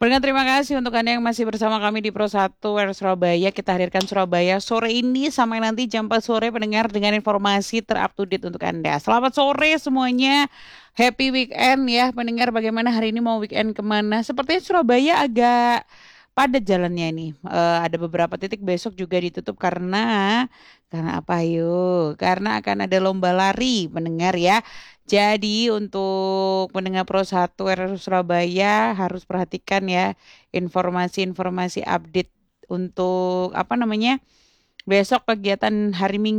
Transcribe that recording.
Pendengar, terima kasih untuk Anda yang masih bersama kami di Pro 1 R Surabaya. Kita hadirkan Surabaya sore ini sampai nanti jam 4 sore pendengar dengan informasi terupdate untuk Anda. Selamat sore semuanya. Happy weekend ya pendengar. Bagaimana hari ini mau weekend kemana? Sepertinya Surabaya agak padat jalannya ini. Ada beberapa titik besok juga ditutup karena apa yuk? Karena akan ada lomba lari pendengar ya. Jadi untuk pendengar Pro 1 RRU Surabaya harus perhatikan ya informasi-informasi update untuk apa namanya besok kegiatan hari Minggu.